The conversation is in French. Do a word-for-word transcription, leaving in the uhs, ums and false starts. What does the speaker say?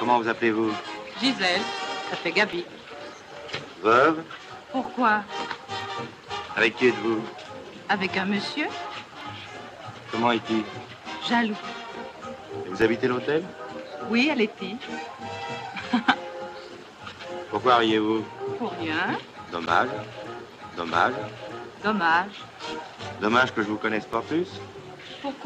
Comment vous appelez-vous? Gisèle, ça fait Gabi. Veuve? Pourquoi? Avec qui êtes-vous? Avec un monsieur? Comment est-il? Jaloux. Et vous habitez l'hôtel? Oui, elle est fille. Pourquoi riez-vous? Pour rien. Dommage. Dommage. Dommage. Dommage que je vous connaisse pas plus.